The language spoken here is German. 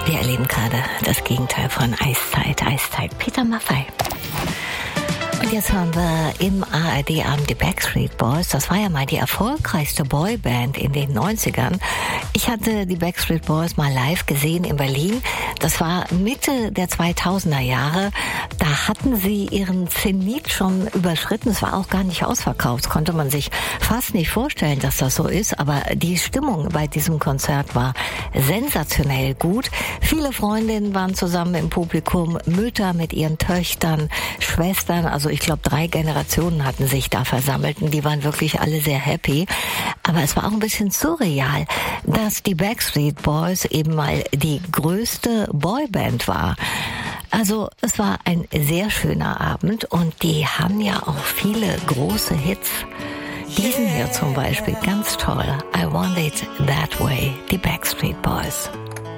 Wir erleben gerade das Gegenteil von Eiszeit. Eiszeit. Peter Maffay. Und jetzt hören wir im ARD-Abend die Backstreet Boys. Das war ja mal die erfolgreichste Boyband in den 90ern. Ich hatte die Backstreet Boys mal live gesehen in Berlin. Das war Mitte der 2000er Jahre. Da hatten sie ihren Zenit schon überschritten. Es war auch gar nicht ausverkauft. Das konnte man sich fast nicht vorstellen, dass das so ist. Aber die Stimmung bei diesem Konzert war sensationell gut. Viele Freundinnen waren zusammen im Publikum. Mütter mit ihren Töchtern, Schwestern. Also ich glaube, 3 Generationen hatten sich da versammelt und die waren wirklich alle sehr happy. Aber es war auch ein bisschen surreal, dass die Backstreet Boys eben mal die größte Boyband war. Also es war ein sehr schöner Abend und die haben ja auch viele große Hits. Diesen hier zum Beispiel, ganz toll. I Want It That Way, die Backstreet Boys.